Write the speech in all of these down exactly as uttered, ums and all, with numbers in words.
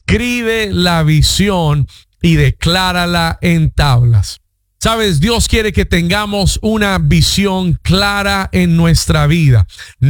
escribe la visión y declárala en tablas. Sabes, Dios quiere que tengamos una visión clara en nuestra vida.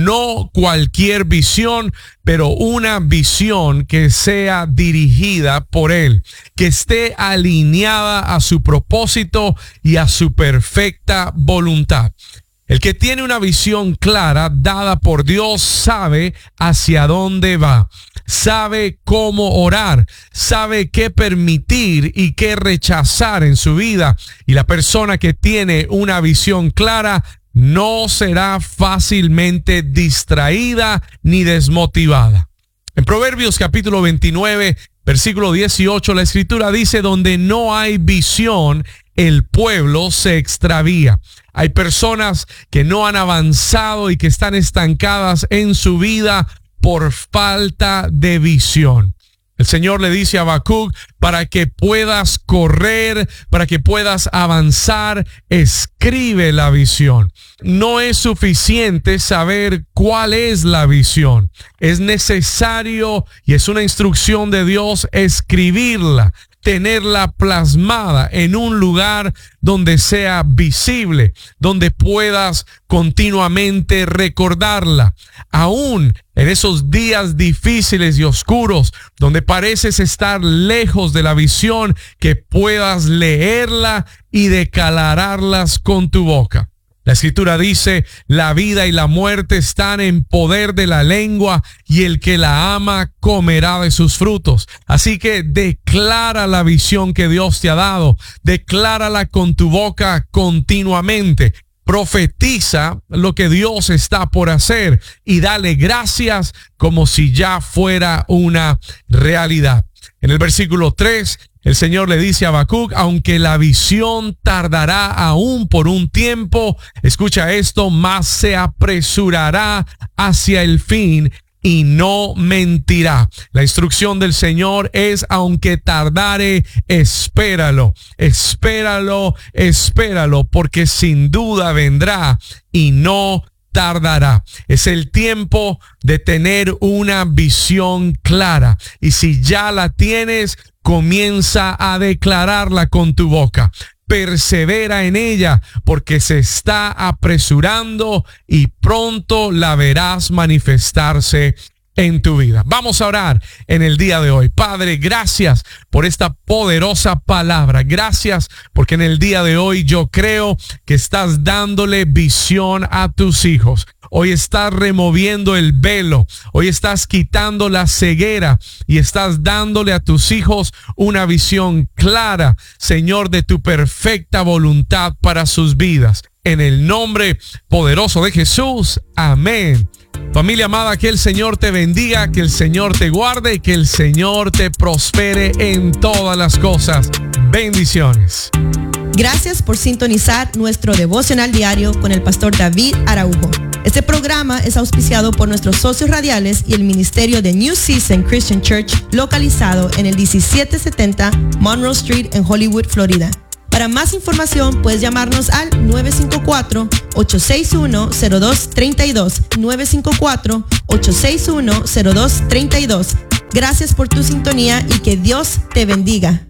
No cualquier visión, pero una visión que sea dirigida por Él, que esté alineada a su propósito y a su perfecta voluntad. El que tiene una visión clara dada por Dios sabe hacia dónde va, sabe cómo orar, sabe qué permitir y qué rechazar en su vida. Y la persona que tiene una visión clara no será fácilmente distraída ni desmotivada. En Proverbios capítulo veintinueve, versículo dieciocho, la escritura dice: donde no hay visión, el pueblo se extravía. Hay personas que no han avanzado y que están estancadas en su vida por falta de visión. El Señor le dice a Habacuc: para que puedas correr, para que puedas avanzar, escribe la visión. No es suficiente saber cuál es la visión. Es necesario, y es una instrucción de Dios, escribirla, tenerla plasmada en un lugar donde sea visible, donde puedas continuamente recordarla. Aún en esos días difíciles y oscuros, donde pareces estar lejos de la visión, que puedas leerla y declararlas con tu boca. La escritura dice: la vida y la muerte están en poder de la lengua, y el que la ama comerá de sus frutos. Así que declara la visión que Dios te ha dado, declárala con tu boca continuamente. Profetiza lo que Dios está por hacer y dale gracias como si ya fuera una realidad. En el versículo tres, el Señor le dice a Habacuc: aunque la visión tardará aún por un tiempo, escucha esto, mas se apresurará hacia el fin y no mentirá. La instrucción del Señor es: aunque tardare, espéralo, espéralo, espéralo, porque sin duda vendrá y no tardará. Es el tiempo de tener una visión clara, y si ya la tienes, comienza a declararla con tu boca. Persevera en ella, porque se está apresurando y pronto la verás manifestarse en tu vida. Vamos a orar en el día de hoy. Padre, gracias por esta poderosa palabra. Gracias porque en el día de hoy yo creo que estás dándole visión a tus hijos. Hoy estás removiendo el velo, hoy estás quitando la ceguera y estás dándole a tus hijos una visión clara, Señor, de tu perfecta voluntad para sus vidas. En el nombre poderoso de Jesús, amén. Familia amada, que el Señor te bendiga, que el Señor te guarde y que el Señor te prospere en todas las cosas. Bendiciones. Gracias por sintonizar nuestro devocional diario con el pastor David Araujo. Este programa es auspiciado por nuestros socios radiales y el ministerio de New Season Christian Church, localizado en el diecisiete setenta Monroe Street en Hollywood, Florida. Para más información puedes llamarnos al nueve cinco cuatro, ocho seis uno, cero dos tres dos, nueve cinco cuatro, ocho seis uno, cero dos tres dos. Gracias por tu sintonía y que Dios te bendiga.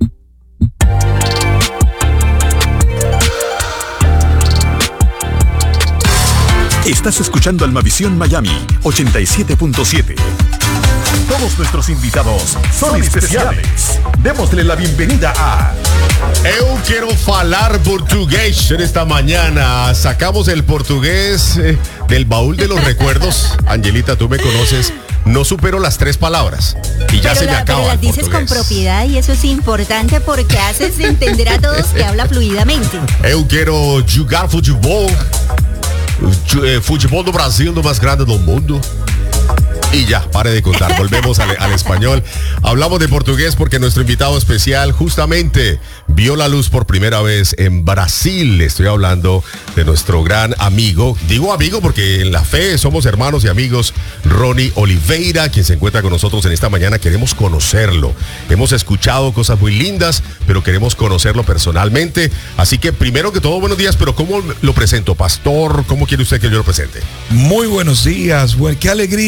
Estás escuchando Almavisión Miami ochenta y siete punto siete. Todos nuestros invitados son especiales. Démosle la bienvenida a... Eu quiero falar portugués en esta mañana. Sacamos el portugués eh, del baúl de los recuerdos. Angelita, tú me conoces. No supero las tres palabras y ya pero se me la, acaba. Pero las el dices portugués. con propiedad y eso es importante porque haces entender a todos que habla fluidamente. Eu quero jogar futebol. Futebol do Brasil, lo más grande del mundo. Y ya, pare de contar, volvemos al, al español. Hablamos de portugués porque nuestro invitado especial justamente vio la luz por primera vez en Brasil. Estoy hablando de nuestro gran amigo, digo amigo porque en la fe somos hermanos y amigos, Ronnie Oliveira, quien se encuentra con nosotros en esta mañana. Queremos conocerlo. Hemos escuchado cosas muy lindas, pero queremos conocerlo personalmente. Así que primero que todo, buenos días, pero ¿cómo lo presento? Pastor, ¿cómo quiere usted que yo lo presente? Muy buenos días, bueno, qué alegría poder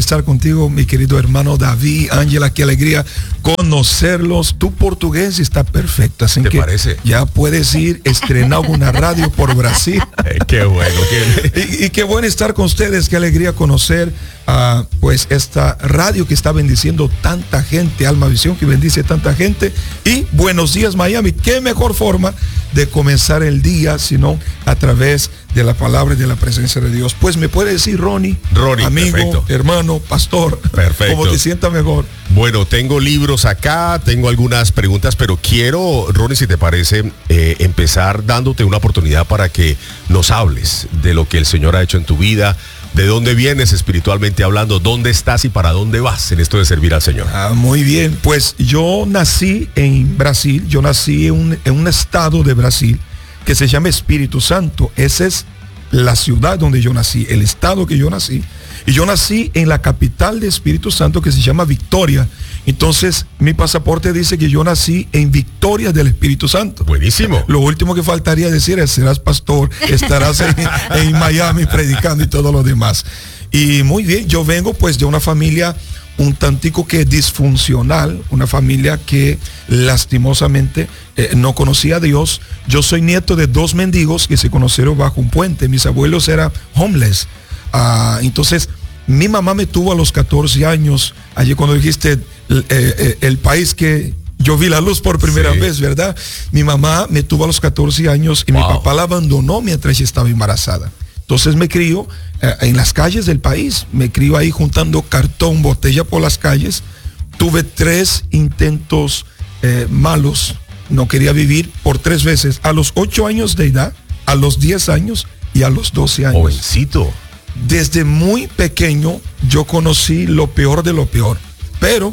estar contigo, mi querido hermano David, Ángela, qué alegría conocerlos. Tu portugués está perfecto, así ¿Te que parece? ya puedes ir estrenar una radio por Brasil. Eh, qué bueno. Qué... y, y qué bueno estar con ustedes, qué alegría conocer uh, pues esta radio que está bendiciendo tanta gente, Alma Visión que bendice tanta gente. Y buenos días Miami, qué mejor forma de comenzar el día sino a través de la palabra y de la presencia de Dios. Pues me puede decir Ronnie, Ronnie, amigo, perfecto. hermano, pastor, Perfecto. como te sienta mejor. Bueno, tengo libros acá, tengo algunas preguntas, pero quiero, Ronnie, si te parece, eh, empezar dándote una oportunidad para que nos hables de lo que el Señor ha hecho en tu vida, de dónde vienes espiritualmente hablando, dónde estás y para dónde vas en esto de servir al Señor. Ah, muy bien, pues yo nací en Brasil, yo nací en un, en un estado de Brasil que se llama Espíritu Santo. Esa es la ciudad donde yo nací, el estado que yo nací. Y yo nací en la capital de Espíritu Santo que se llama Victoria. Entonces mi pasaporte dice que yo nací en Victoria del Espíritu Santo. Buenísimo. Lo último que faltaría decir es, serás pastor, estarás en, en Miami predicando y todo lo demás. Y muy bien, yo vengo pues de una familia un tantico que disfuncional, una familia que lastimosamente eh, no conocía a Dios. Yo soy nieto de dos mendigos que se conocieron bajo un puente. Mis abuelos eran homeless. Uh, entonces, mi mamá me tuvo a los catorce años, allí cuando dijiste eh, eh, el país que yo vi la luz por primera sí. vez, ¿verdad? Mi mamá me tuvo a los catorce años y wow. mi papá la abandonó mientras ella estaba embarazada. Entonces me crío eh, en las calles del país, me crío ahí juntando cartón, botella por las calles. Tuve tres intentos eh, malos, no quería vivir por tres veces, a los ocho años de edad, a los diez años y a los doce años. Jovencito. Desde muy pequeño yo conocí lo peor de lo peor, pero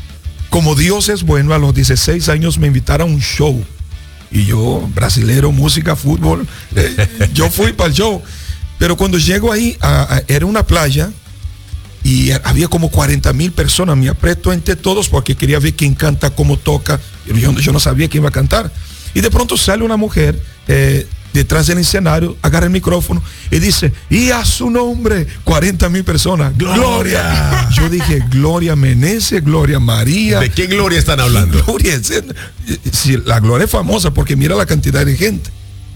como Dios es bueno, a los dieciséis años me invitaron a un show y yo, brasilero, música, fútbol, eh, yo fui para el show. Pero cuando llego ahí, a, a, era una playa y había como cuarenta mil personas. Me aprieto entre todos porque quería ver quién canta, cómo toca. Yo, yo no sabía quién iba a cantar. Y de pronto sale una mujer eh, detrás del escenario, agarra el micrófono y dice, y a su nombre, cuarenta mil personas. ¡Gloria! ¡Gloria! Yo dije, Gloria Meneses, Gloria María. ¿De qué gloria están hablando? Gloria, si la gloria es famosa porque mira la cantidad de gente.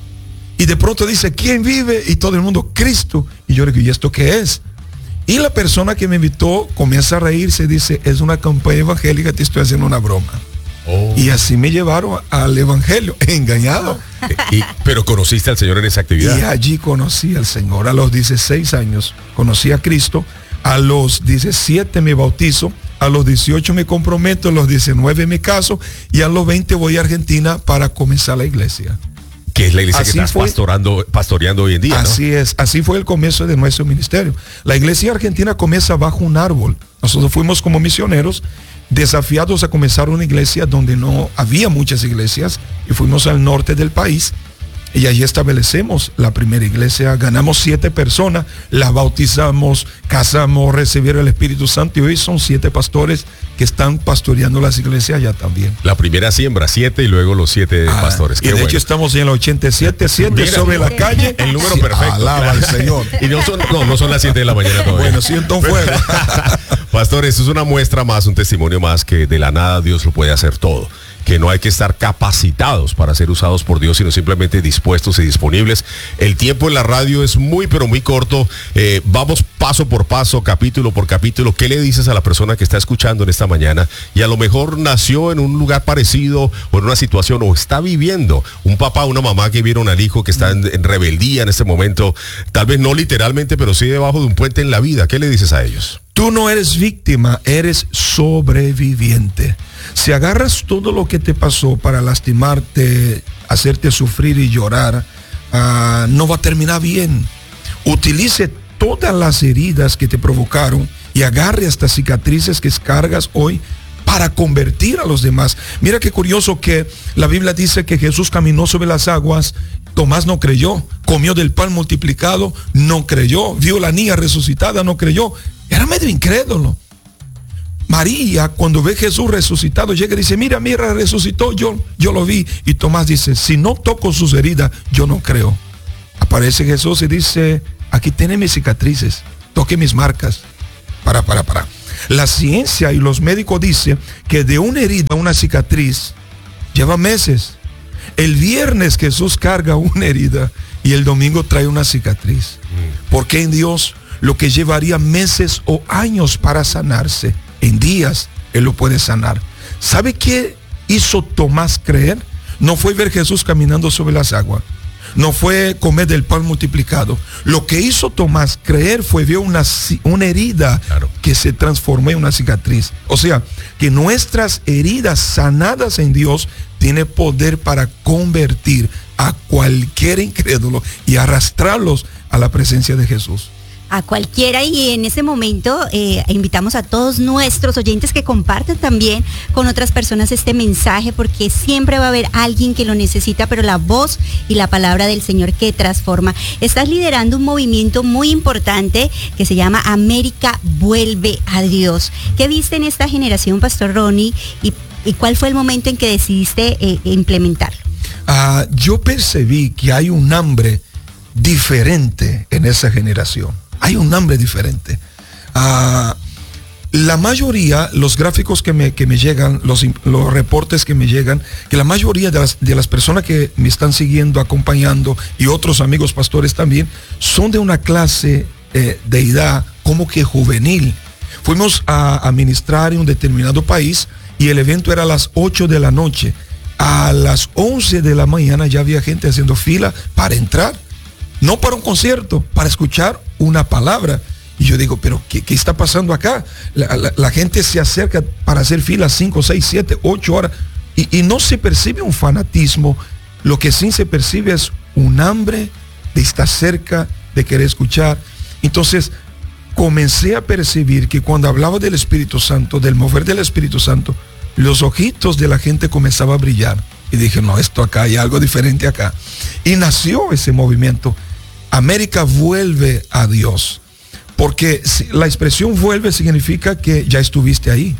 Y de pronto dice, ¿quién vive? Y todo el mundo, Cristo. Y yo le digo, ¿y esto qué es? Y la persona que me invitó comienza a reírse y dice, es una campaña evangélica, te estoy haciendo una broma. Oh. Y así me llevaron al evangelio, engañado. y, pero conociste al Señor en esa actividad. Y allí conocí al Señor. A los dieciséis años conocí a Cristo. A los diecisiete me bautizo. A los dieciocho me comprometo. A los diecinueve me caso. Y a los veinte voy a Argentina para comenzar la iglesia. Que es la iglesia así que estás fue, pastorando, pastoreando hoy en día, así ¿no? es, así fue el comienzo de nuestro ministerio. La iglesia argentina comienza bajo un árbol. Nosotros fuimos como misioneros desafiados a comenzar una iglesia donde no había muchas iglesias y fuimos al norte del país y allí establecemos la primera iglesia. Ganamos siete personas, las bautizamos, casamos, recibieron el Espíritu Santo y hoy son siete pastores que están pastoreando las iglesias allá también. La primera siembra, siete y luego los siete ah, pastores. Qué y de bueno. hecho estamos en el ochenta y siete, siete sobre la calle. El número sí, perfecto. Alaba al Señor. Y no son, no, no son las siete de la mañana todavía. Bueno, siento un fuego. Pastores, es una muestra más, un testimonio más que de la nada Dios lo puede hacer todo. Que no hay que estar capacitados para ser usados por Dios, sino simplemente dispuestos y disponibles. El tiempo en la radio es muy, pero muy corto. Eh, vamos paso por paso, capítulo por capítulo. ¿Qué le dices a la persona que está escuchando en esta mañana y a lo mejor nació en un lugar parecido o en una situación o está viviendo un papá, una mamá que vieron al hijo que está en, en rebeldía en este momento? Tal vez no literalmente, pero sí debajo de un puente en la vida. ¿Qué le dices a ellos? Tú no eres víctima, eres sobreviviente. Si agarras todo lo que te pasó para lastimarte, hacerte sufrir y llorar, uh, no va a terminar bien. Utilice todas las heridas que te provocaron y agarre estas cicatrices que cargas hoy para convertir a los demás. Mira qué curioso que la Biblia dice que Jesús caminó sobre las aguas. Tomás no creyó, comió del pan multiplicado, no creyó, vio la niña resucitada, no creyó. Era medio incrédulo. María, cuando ve a Jesús resucitado, llega y dice, mira, mira, resucitó, yo, yo lo vi. Y Tomás dice, si no toco sus heridas, yo no creo. Aparece Jesús y dice, aquí tiene mis cicatrices, toque mis marcas, para, para, para. La ciencia y los médicos dicen que de una herida a una cicatriz lleva meses. El viernes Jesús carga una herida y el domingo trae una cicatriz. Porque en Dios lo que llevaría meses o años para sanarse, en días Él lo puede sanar. ¿Sabe qué hizo Tomás creer? No fue ver Jesús caminando sobre las aguas. No fue comer del pan multiplicado. Lo que hizo Tomás creer fue ver una, una herida claro. que se transformó en una cicatriz. O sea, que nuestras heridas sanadas en Dios tienen poder para convertir a cualquier incrédulo y arrastrarlos a la presencia de Jesús. A cualquiera, y en ese momento eh, invitamos a todos nuestros oyentes que compartan también con otras personas este mensaje, porque siempre va a haber alguien que lo necesita, pero la voz y la palabra del Señor que transforma. Estás liderando un movimiento muy importante que se llama América Vuelve a Dios. ¿Qué viste en esta generación, Pastor Ronnie, y, y cuál fue el momento en que decidiste eh, implementarlo? Uh, yo percibí que hay un hambre diferente en esa generación. Hay un hambre diferente. Uh, la mayoría, los gráficos que me, que me llegan, los, los reportes que me llegan, que la mayoría de las, de las personas que me están siguiendo, acompañando, y otros amigos pastores también, son de una clase eh, de edad como que juvenil. Fuimos a, a ministrar en un determinado país y el evento era a las ocho de la noche. A las once de la mañana ya había gente haciendo fila para entrar. No para un concierto, para escuchar una palabra. Y yo digo, pero ¿qué, qué está pasando acá? La, la, la gente se acerca para hacer filas cinco, seis, siete, ocho horas. Y, y no se percibe un fanatismo. Lo que sí se percibe es un hambre de estar cerca, de querer escuchar. Entonces, comencé a percibir que cuando hablaba del Espíritu Santo, del mover del Espíritu Santo, los ojitos de la gente comenzaban a brillar. Y dije, no, esto acá hay algo diferente acá. Y nació ese movimiento. América vuelve a Dios. Porque la expresión vuelve significa que ya estuviste ahí.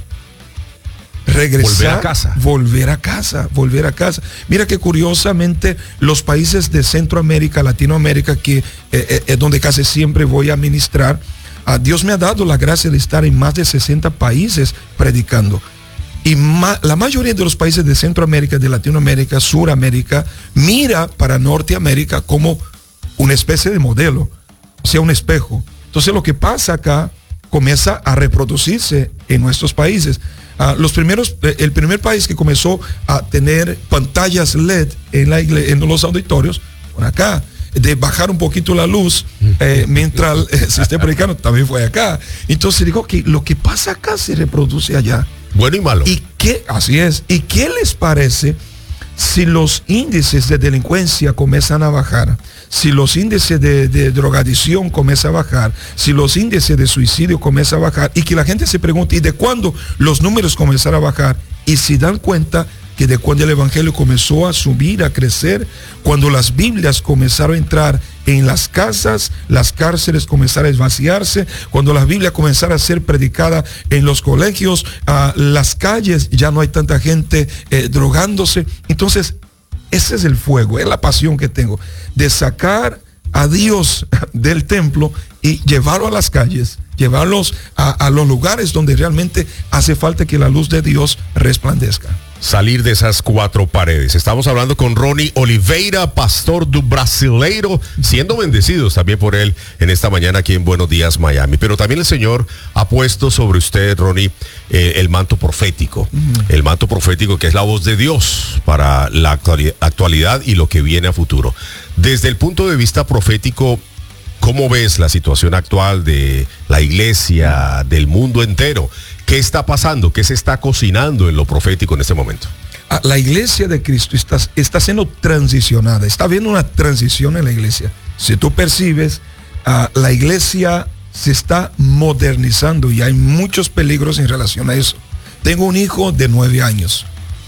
Regresar. Volver a casa. Volver a casa. Volver a casa. Mira que curiosamente los países de Centroamérica, Latinoamérica, que eh, es donde casi siempre voy a ministrar, a Dios me ha dado la gracia de estar en más de sesenta países predicando. Y ma la mayoría de los países de Centroamérica, de Latinoamérica, Suramérica, mira para Norteamérica como una especie de modelo, o sea, un espejo. Entonces lo que pasa acá comienza a reproducirse en nuestros países. Uh, los primeros, eh, el primer país que comenzó a tener pantallas L E D en, la igle en los auditorios, por acá, de bajar un poquito la luz eh, mientras eh, se esté predicando, también fue acá. Entonces digo que lo que pasa acá se reproduce allá. Bueno y malo. ¿Y qué? Así es. ¿Y qué les parece si los índices de delincuencia comienzan a bajar? Si los índices de, de drogadicción comienzan a bajar, si los índices de suicidio comienzan a bajar, y que la gente se pregunte, ¿y de cuándo los números comenzaron a bajar? Y si dan cuenta que de cuando el evangelio comenzó a subir, a crecer, cuando las Biblias comenzaron a entrar en las casas, las cárceles comenzaron a vaciarse, cuando las Biblias comenzaron a ser predicadas en los colegios, uh, las calles, ya no hay tanta gente eh, drogándose. Entonces, ese es el fuego, es la pasión que tengo, de sacar a Dios del templo y llevarlo a las calles, llevarlos a, a los lugares donde realmente hace falta que la luz de Dios resplandezca. Salir de esas cuatro paredes. Estamos hablando con Ronnie Oliveira, pastor do Brasileiro, siendo bendecidos también por él en esta mañana aquí en Buenos Días Miami. Pero también el Señor ha puesto sobre usted, Ronnie, eh, el manto profético. Mm. El manto profético que es la voz de Dios para la actualidad y lo que viene a futuro. Desde el punto de vista profético, ¿cómo ves la situación actual de la iglesia, del mundo entero? ¿Qué está pasando? ¿Qué se está cocinando en lo profético en este momento? La iglesia de Cristo está, está siendo transicionada. Está habiendo una transición en la iglesia. Si tú percibes, uh, la iglesia se está modernizando y hay muchos peligros en relación a eso. Tengo un hijo de nueve años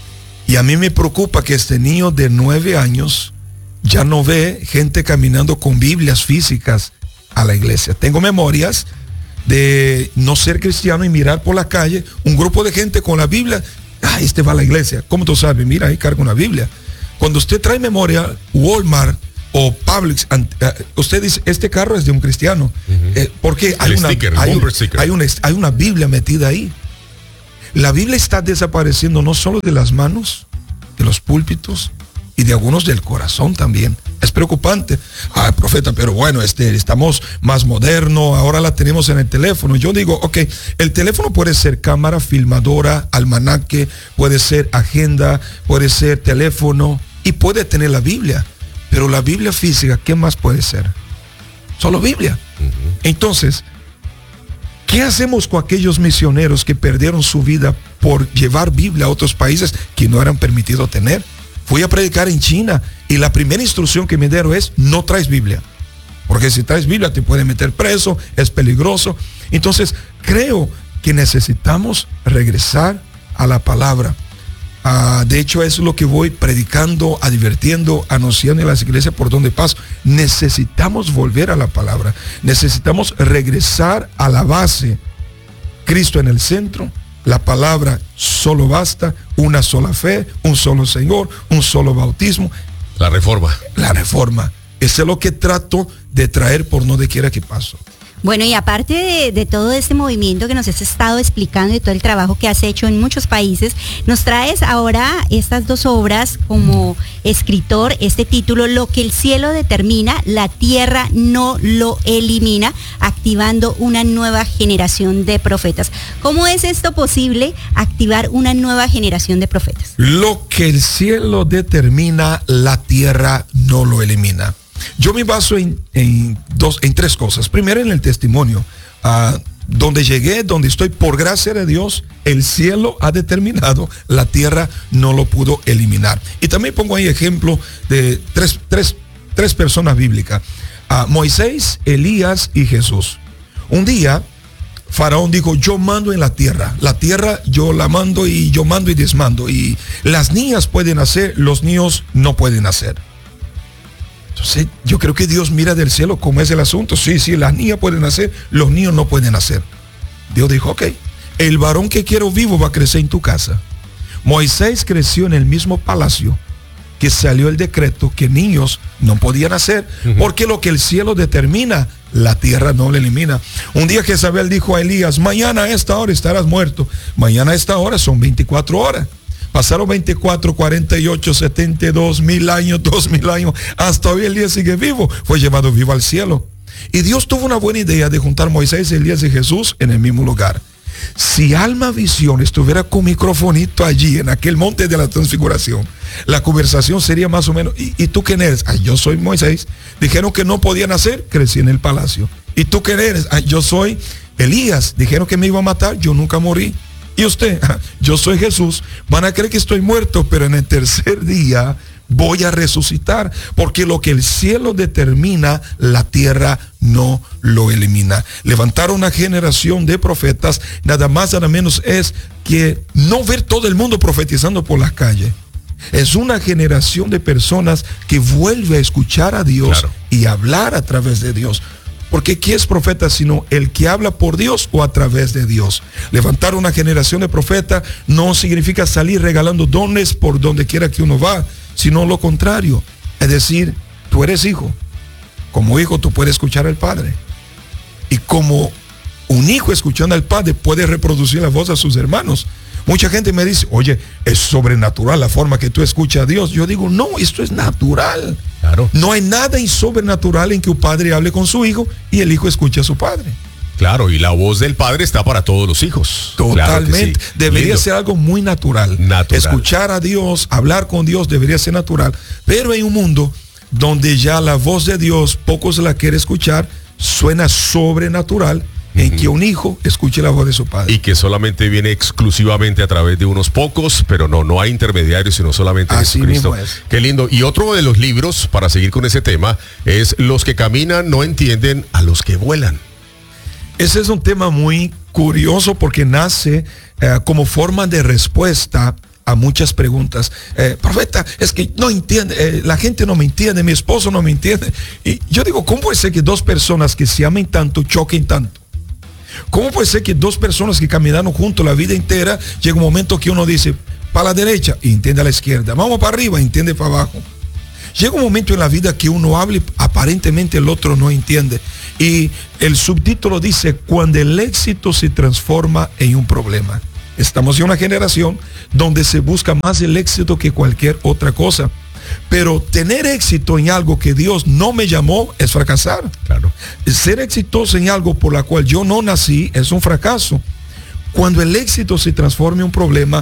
y a mí me preocupa que este niño de nueve años ya no ve gente caminando con Biblias físicas a la iglesia. Tengo memorias de no ser cristiano y mirar por la calle un grupo de gente con la Biblia. Ah, este va a la iglesia. ¿Cómo tú sabes? Mira, ahí carga una Biblia. Cuando usted trae memoria, Walmart o Publix, usted dice, este carro es de un cristiano. Uh-huh. eh, porque hay una, sticker, hay, un, hay, una, hay una Biblia metida ahí. La Biblia está desapareciendo no solo de las manos, de los púlpitos y de algunos del corazón también. Es preocupante. Ah, profeta, pero bueno, este, estamos más modernos, ahora la tenemos en el teléfono. Yo digo, ok, el teléfono puede ser cámara, filmadora, almanaque, puede ser agenda, puede ser teléfono y puede tener la Biblia. Pero la Biblia física, ¿qué más puede ser? Solo Biblia. Uh-huh. Entonces, ¿qué hacemos con aquellos misioneros que perdieron su vida por llevar Biblia a otros países que no eran permitidos tener? Fui a predicar en China y la primera instrucción que me dieron es: no traes Biblia. Porque si traes Biblia te pueden meter preso, es peligroso. Entonces, creo que necesitamos regresar a la palabra. Uh, de hecho, eso es lo que voy predicando, advirtiendo, anunciando en las iglesias por donde paso. Necesitamos volver a la palabra. Necesitamos regresar a la base. Cristo en el centro, la palabra solo basta, una sola fe, un solo Señor, un solo bautismo. La reforma. La reforma. Eso es lo que trato de traer por donde quiera que paso. Bueno, y aparte de, de todo este movimiento que nos has estado explicando y todo el trabajo que has hecho en muchos países, nos traes ahora estas dos obras como escritor, este título, Lo que el cielo determina, la tierra no lo elimina, activando una nueva generación de profetas. ¿Cómo es esto posible, activar una nueva generación de profetas? Lo que el cielo determina, la tierra no lo elimina. Yo me baso en, en, dos, en tres cosas. Primero, en el testimonio. Uh, donde llegué, donde estoy, por gracia de Dios, el cielo ha determinado, la tierra no lo pudo eliminar. Y también pongo ahí ejemplo de tres, tres, tres personas bíblicas. Uh, Moisés, Elías y Jesús. Un día, Faraón dijo: yo mando en la tierra. La tierra yo la mando y yo mando y desmando. Y las niñas pueden hacer, los niños no pueden hacer. Entonces, yo creo que Dios mira del cielo cómo es el asunto. Sí, sí, las niñas pueden hacer, los niños no pueden hacer. Dios dijo: ok, el varón que quiero vivo va a crecer en tu casa. Moisés creció en el mismo palacio que salió el decreto que niños no podían hacer, uh-huh. porque lo que el cielo determina, la tierra no lo elimina. Un día Jezabel dijo a Elías: mañana a esta hora estarás muerto. Mañana a esta hora son veinticuatro horas. Pasaron veinticuatro, cuarenta y ocho, setenta y dos, mil años, dos mil años. Hasta hoy Elías sigue vivo. Fue llevado vivo al cielo. Y Dios tuvo una buena idea de juntar Moisés, Elías y Jesús en el mismo lugar. Si Alma Visión estuviera con microfonito allí, en aquel monte de la transfiguración, la conversación sería más o menos: ¿y, y tú quién eres? Ay, yo soy Moisés. Dijeron que no podían hacer, crecí en el palacio. ¿Y tú quién eres? Ay, yo soy Elías. Dijeron que me iba a matar, yo nunca morí. ¿Y usted? Yo soy Jesús. Van a creer que estoy muerto, pero en el tercer día voy a resucitar, porque lo que el cielo determina, la tierra no lo elimina. Levantar una generación de profetas, nada más, nada menos, es que no ver todo el mundo profetizando por las calles. Es una generación de personas que vuelve a escuchar a Dios, claro, y hablar a través de Dios. Porque ¿quién es profeta sino el que habla por Dios o a través de Dios? Levantar una generación de profetas no significa salir regalando dones por donde quiera que uno va, sino lo contrario. Es decir, tú eres hijo. Como hijo tú puedes escuchar al Padre. Y como un hijo escuchando al Padre puede reproducir la voz a sus hermanos. Mucha gente me dice: oye, es sobrenatural la forma que tú escuchas a Dios. Yo digo: no, esto es natural. Claro. No hay nada sobrenatural en que un padre hable con su hijo y el hijo escuche a su padre. Claro, y la voz del Padre está para todos los hijos. Totalmente. Claro, sí. Debería Lindo. ser algo muy natural. natural. Escuchar a Dios, hablar con Dios debería ser natural. Pero en un mundo donde ya la voz de Dios pocos la quieren escuchar, suena sobrenatural. En que un hijo escuche la voz de su padre. Y que solamente viene exclusivamente a través de unos pocos, pero no, no hay intermediarios, sino solamente Así Jesucristo. mismo es. Qué lindo. Y otro de los libros, para seguir con ese tema, es Los que caminan no entienden a los que vuelan. Ese es un tema muy curioso porque nace eh, como forma de respuesta a muchas preguntas. Eh, profeta, es que no entiende, eh, la gente no me entiende, mi esposo no me entiende. Y yo digo, ¿cómo puede ser que dos personas que se amen tanto choquen tanto? ¿Cómo puede ser que dos personas que caminaron juntos la vida entera, llega un momento que uno dice, para la derecha, y entiende a la izquierda, vamos para arriba, entiende para abajo? Llega un momento en la vida que uno habla y aparentemente el otro no entiende. Y el subtítulo dice, cuando el éxito se transforma en un problema. Estamos en una generación donde se busca más el éxito que cualquier otra cosa. Pero tener éxito en algo que Dios no me llamó es fracasar. Claro. Ser exitoso en algo por la cual yo no nací es un fracaso. Cuando el éxito se transforma en un problema,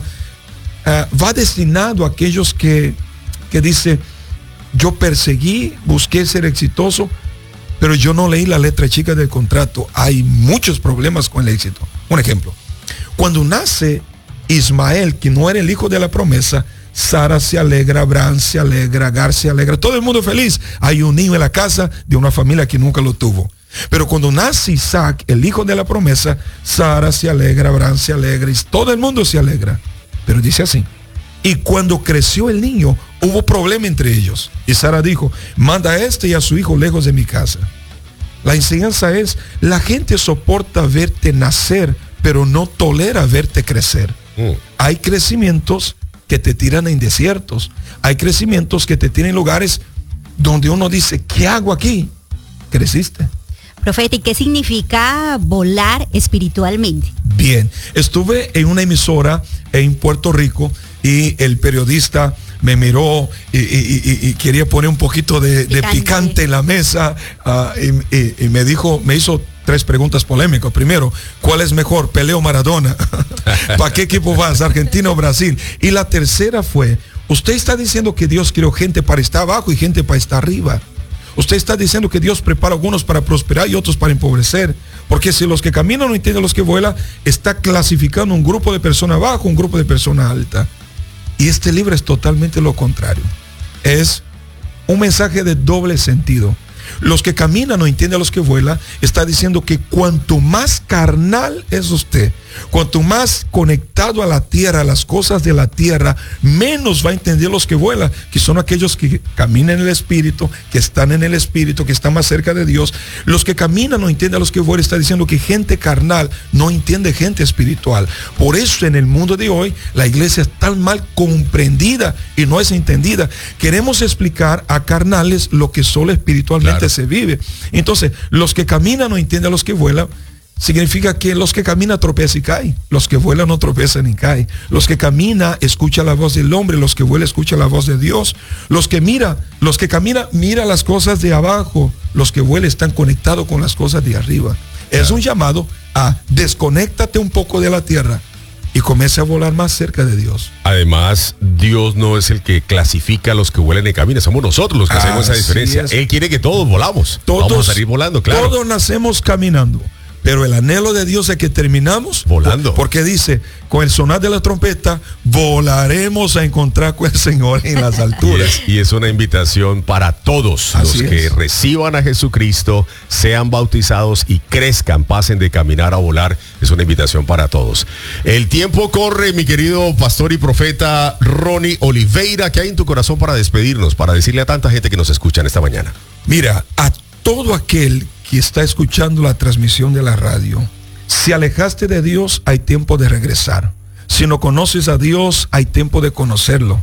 uh, va destinado a aquellos que, que dicen, yo perseguí, busqué ser exitoso, pero yo no leí la letra chica del contrato. Hay muchos problemas con el éxito. Un ejemplo, cuando nace Ismael, que no era el hijo de la promesa, Sara se alegra, Abraham se alegra, Agar se alegra, todo el mundo feliz. Hay un niño en la casa de una familia que nunca lo tuvo. Pero cuando nace Isaac, el hijo de la promesa, Sara se alegra, Abraham se alegra y todo el mundo se alegra. Pero dice así, y cuando creció el niño, hubo problema entre ellos. Y Sara dijo, manda a este y a su hijo lejos de mi casa. La enseñanza es, la gente soporta verte nacer, pero no tolera verte crecer. Mm. Hay crecimientos que te tiran en desiertos. Hay crecimientos que te tiran en lugares donde uno dice, ¿qué hago aquí? Creciste. Profeta, ¿y qué significa volar espiritualmente? Bien, estuve en una emisora en Puerto Rico y el periodista me miró y, y, y, y quería poner un poquito de picante, de picante en la mesa uh, y, y, y me dijo, me hizo tres preguntas polémicas. Primero, ¿cuál es mejor, Pelé o Maradona? ¿Para qué equipo vas, Argentina o Brasil? Y la tercera fue, usted está diciendo que Dios creó gente para estar abajo y gente para estar arriba. Usted está diciendo que Dios prepara a algunos para prosperar y otros para empobrecer. Porque si los que caminan no entienden los que vuelan, está clasificando un grupo de personas abajo, un grupo de personas altas. Y este libro es totalmente lo contrario. Es un mensaje de doble sentido. Los que caminan no entienden a los que vuelan. Está diciendo que cuanto más carnal es usted, cuanto más conectado a la tierra, a las cosas de la tierra, menos va a entender los que vuelan, que son aquellos que caminan en el Espíritu, que están en el Espíritu, que están más cerca de Dios. Los que caminan no entienden a los que vuelan. Está diciendo que gente carnal no entiende gente espiritual. Por eso en el mundo de hoy la iglesia es tan mal comprendida y no es entendida. Queremos explicar a carnales lo que solo espiritualmente Claro. se vive. Entonces, los que caminan no entienden a los que vuelan. Significa que los que caminan tropiezan y caen. Los que vuelan no tropiezan ni caen. Los que caminan escuchan la voz del hombre. Los que vuelan escuchan la voz de Dios. Los que mira, los que caminan mira las cosas de abajo. Los que vuelan están conectados con las cosas de arriba. Claro. Es un llamado a desconéctate un poco de la tierra y comience a volar más cerca de Dios. Además, Dios no es el que clasifica a los que vuelan y caminan, somos nosotros los que Así hacemos esa diferencia. Es. Él quiere que todos volamos. Todos, Vamos a salir volando, claro. Todos nacemos caminando. Pero el anhelo de Dios es que terminamos volando. Porque dice, con el sonar de la trompeta, volaremos a encontrar con el Señor en las alturas. Y es, y es una invitación para todos Así los que es. reciban a Jesucristo, sean bautizados y crezcan, pasen de caminar a volar. Es una invitación para todos. El tiempo corre, mi querido pastor y profeta Ronnie Oliveira. ¿Qué hay en tu corazón para despedirnos, para decirle a tanta gente que nos escuchan esta mañana? Mira, a todo aquel que está escuchando la transmisión de la radio, si alejaste de Dios, hay tiempo de regresar. Si no conoces a Dios, hay tiempo de conocerlo.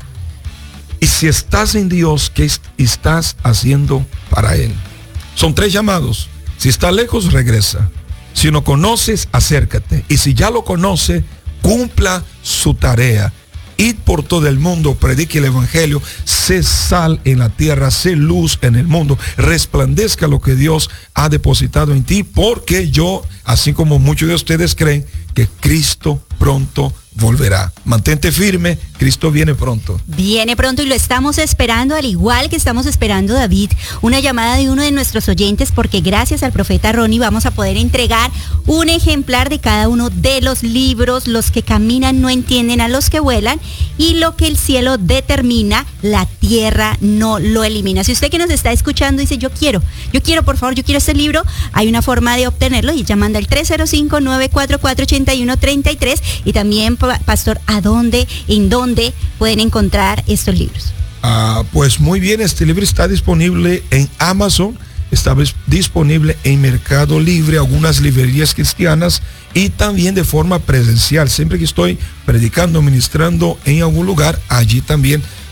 Y si estás en Dios, ¿qué estás haciendo para Él? Son tres llamados. Si estás lejos, regresa. Si no conoces, acércate. Y si ya lo conoce, cumpla su tarea. Id por todo el mundo, predique el evangelio, sé sal en la tierra, sé luz en el mundo, resplandezca lo que Dios ha depositado en ti, porque yo, así como muchos de ustedes creen, que Cristo pronto volverá. Mantente firme, Cristo viene pronto. Viene pronto y lo estamos esperando, al igual que estamos esperando, David, una llamada de uno de nuestros oyentes, porque gracias al profeta Ronnie vamos a poder entregar un ejemplar de cada uno de los libros. Los que caminan no entienden a los que vuelan, y lo que el cielo determina, la tierra no lo elimina. Si usted que nos está escuchando dice, yo quiero, yo quiero, por favor, yo quiero este libro, hay una forma de obtenerlo y llamando al tres cero cinco, nueve cuatro cuatro, ocho uno tres tres. Y también, pastor, ¿a dónde, en dónde pueden encontrar estos libros? Ah, pues muy bien, este libro está disponible en Amazon, está disponible en Mercado Libre, algunas librerías cristianas, y también de forma presencial. Siempre que estoy predicando, ministrando en algún lugar, allí también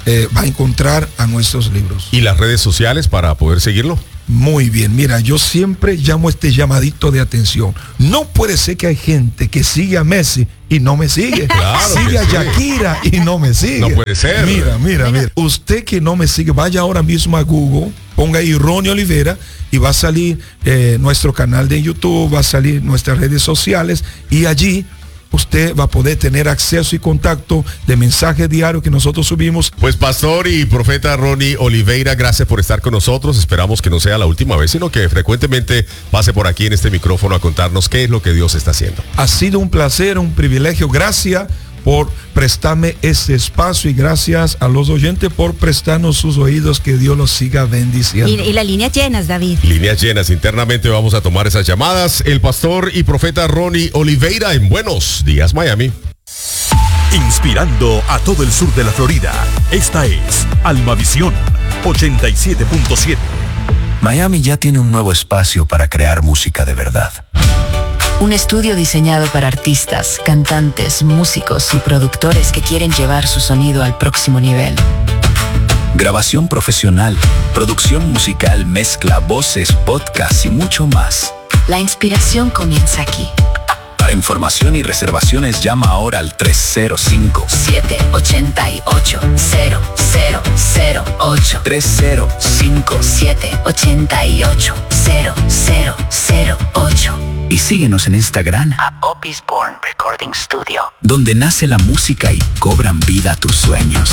eh, va a encontrar a nuestros libros. ¿Y las redes sociales para poder seguirlo? Muy bien, mira, yo siempre llamo este llamadito de atención. No puede ser que hay gente que sigue a Messi y no me sigue. Claro sigue a sí. Shakira y no me sigue. No puede ser. Mira, mira, mira. Usted que no me sigue, vaya ahora mismo a Google, ponga ahí Ronnie Olivera y va a salir eh, nuestro canal de YouTube, va a salir nuestras redes sociales y allí usted va a poder tener acceso y contacto de mensajes diarios que nosotros subimos. Pues pastor y profeta Ronnie Oliveira, gracias por estar con nosotros. Esperamos que no sea la última vez, sino que frecuentemente pase por aquí en este micrófono a contarnos qué es lo que Dios está haciendo. Ha sido un placer, un privilegio. Gracias por prestarme este espacio y gracias a los oyentes por prestarnos sus oídos. Que Dios los siga bendiciendo. Y, y las líneas llenas, David. Líneas llenas. Internamente vamos a tomar esas llamadas. El pastor y profeta Ronnie Oliveira en Buenos Días, Miami. Inspirando a todo el sur de la Florida. Esta es Almavisión ochenta y siete punto siete. Miami ya tiene un nuevo espacio para crear música de verdad. Un estudio diseñado para artistas, cantantes, músicos y productores que quieren llevar su sonido al próximo nivel. Grabación profesional, producción musical, mezcla, voces, podcast y mucho más. La inspiración comienza aquí. Para información y reservaciones llama ahora al tres cero cinco, siete ocho ocho, cero cero cero ocho. tres cero cinco, siete ocho ocho, cero cero cero ocho. y síguenos en Instagram A Opis Born Recording Studio, donde nace la música y cobran vida tus sueños.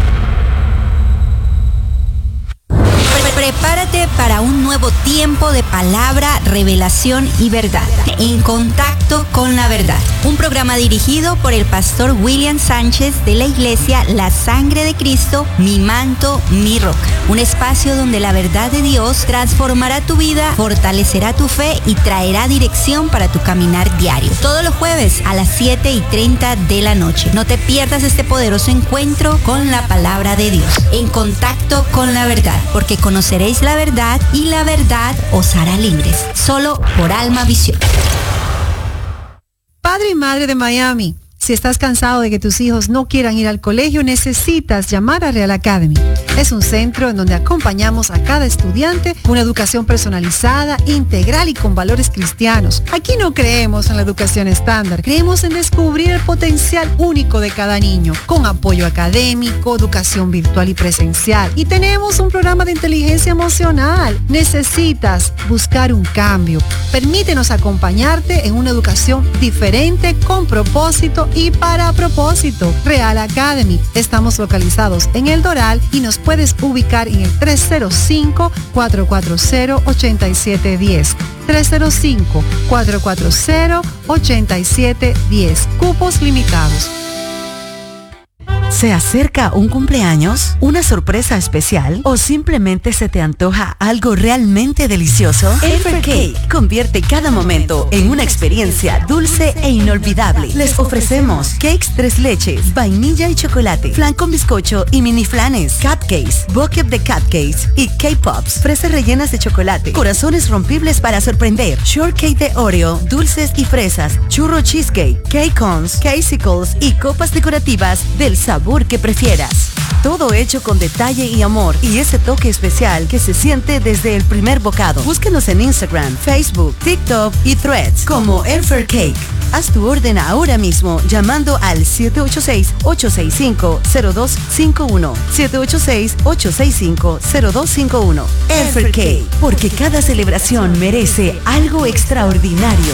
Prepárate para un nuevo tiempo de palabra, revelación y verdad. En contacto con la verdad. Un programa dirigido por el pastor William Sánchez de la iglesia La Sangre de Cristo, Mi Manto, Mi Roca. Un espacio donde la verdad de Dios transformará tu vida, fortalecerá tu fe y traerá dirección para tu caminar diario. Todos los jueves a las siete y treinta de la noche. No te pierdas este poderoso encuentro con la palabra de Dios. En contacto con la verdad, porque conoceréis la verdad y la verdad os hará libres. Solo por Almavisión. Padre y madre de Miami, si estás cansado de que tus hijos no quieran ir al colegio, necesitas llamar a Real Academy. Es un centro en donde acompañamos a cada estudiante con una educación personalizada, integral y con valores cristianos. Aquí no creemos en la educación estándar, creemos en descubrir el potencial único de cada niño, con apoyo académico, educación virtual y presencial. Y tenemos un programa de inteligencia emocional. Necesitas buscar un cambio. Permítenos acompañarte en una educación diferente, con propósito y para propósito. Real Academy. Estamos localizados en El Doral y nos puedes ubicar en el tres cero cinco, cuatro cuatro cero, ocho siete uno cero. tres cero cinco, cuatro cuatro cero, ocho siete uno cero. Cupos limitados. ¿Se acerca un cumpleaños, una sorpresa especial o simplemente se te antoja algo realmente delicioso? Elfer Cake convierte cada momento en una experiencia dulce e inolvidable. Les ofrecemos cakes tres leches, vainilla y chocolate, flan con bizcocho y mini flanes, cupcakes, bucket de cupcakes y K-Pops, fresas rellenas de chocolate, corazones rompibles para sorprender, shortcake de Oreo, dulces y fresas, churro cheesecake, cake cones, casicles y copas decorativas del sabor que prefieras. Todo hecho con detalle y amor y ese toque especial que se siente desde el primer bocado. Búsquenos en Instagram, Facebook, TikTok y Threads como Elfer Cake. Haz tu orden ahora mismo llamando al siete ocho seis, ocho seis cinco, cero dos cinco uno. siete ocho seis, ocho seis cinco, cero dos cinco uno. Elfer Cake, porque cada celebración merece algo extraordinario.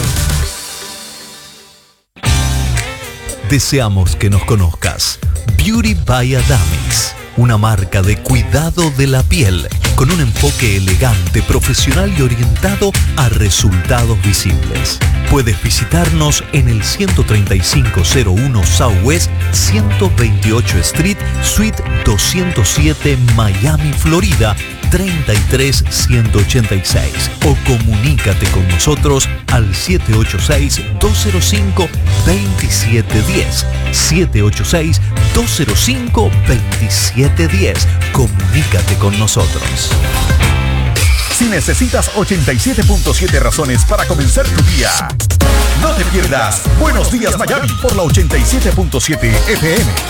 Deseamos que nos conozcas. Beauty by Adamix, una marca de cuidado de la piel con un enfoque elegante, profesional y orientado a resultados visibles. Puedes visitarnos en el ciento treinta y cinco cero uno Southwest ciento veintiocho Street, Suite doscientos siete, Miami, Florida, treinta y tres ciento ochenta y seis, o comunícate con nosotros al siete ocho seis, dos cero cinco, dos siete uno cero. siete ocho seis, dos cero cinco, dos siete uno cero. Comunícate con nosotros. Si necesitas ochenta y siete punto siete razones para comenzar tu día, no te pierdas Buenos Días Miami por la ochenta y siete punto siete F M.